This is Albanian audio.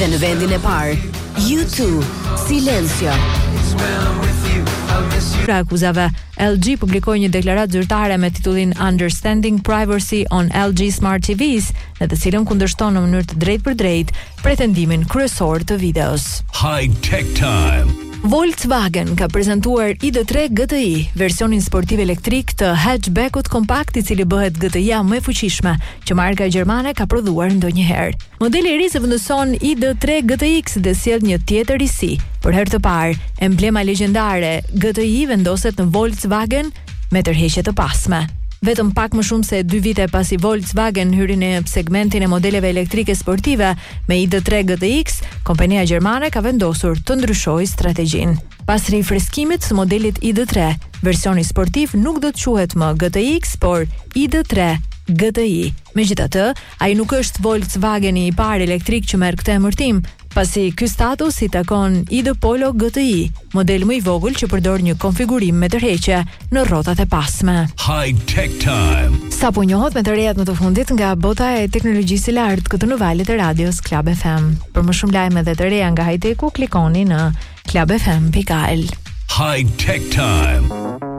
Dhe në vendin e parë, U2, Silencio. Pra akuzave, LG publikoi një deklaratë zyrtare me titullin Understanding Privacy on LG Smart TVs, në të cilën kundërshton në mënyrë të drejtpërdrejtë pretendimin kryesor të videos. High Tech Time. Volkswagen ka prezantuar ID3 GTI, versionin sportiv elektrik të hatchbackut kompakt i cili bëhet GTI-a më e fuqishme që marka gjermane ka prodhuar ndonjëherë. Modeli i ri zëvendëson ID3 GTX dhe sjell një tjetër risi. Për herë të parë, emblema legjendare GTI vendoset në Volkswagen me tërheqje të pasme. Vetëm pak më shumë se 2 vite pasi Volkswagen hyri në segmentin e modeleve elektrike sportive me ID3 GTX, kompania gjermane ka vendosur të ndryshojë strategjinë. Pas rifreskimit së modelit ID3, versioni sportiv nuk do të quhet më GTX, por ID3 GTI. Megjithatë, ai nuk është Volkswageni i parë elektrik që merr këtë emërtim, pasi ky status i takon ID Polo GTI, model më i vogël që përdor një konfigurim me tërheqje në rrotat e pasme. High Tech Time. Sapo njohet me të rejat më të fundit nga bota e teknologjisë së lartë këtu në valët e radios Club FM. Për më shumë lajme dhe të reja nga high-techu, klikoni në clubfm.al. High Tech Time.